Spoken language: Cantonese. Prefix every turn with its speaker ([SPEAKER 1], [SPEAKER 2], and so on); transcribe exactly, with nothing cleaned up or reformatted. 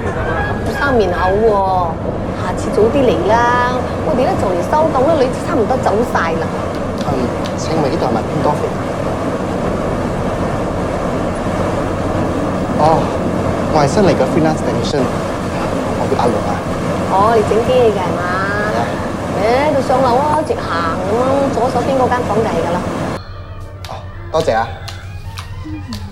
[SPEAKER 1] 生面口喎，下次早啲嚟啦。我哋咧就嚟收檔啦，女差唔多走晒啦。
[SPEAKER 2] 嗯，請問呢度係咪邊多肥？哦，我係新嚟嘅 freelance technician，我叫阿龍啊。
[SPEAKER 1] 哦，你整機器嘅係嘛？
[SPEAKER 2] 係啊。
[SPEAKER 1] 誒，到上樓啊，直行咁樣，左手邊嗰間房就係㗎啦。
[SPEAKER 2] 哦，多謝啊。
[SPEAKER 1] 嗯